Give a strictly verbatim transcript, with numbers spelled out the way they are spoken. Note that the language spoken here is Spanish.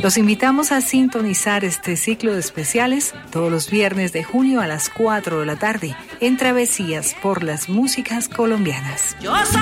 Los invitamos a sintonizar este ciclo de especiales todos los viernes de junio a las cuatro de la tarde en Travesías por las Músicas Colombianas. Yo soy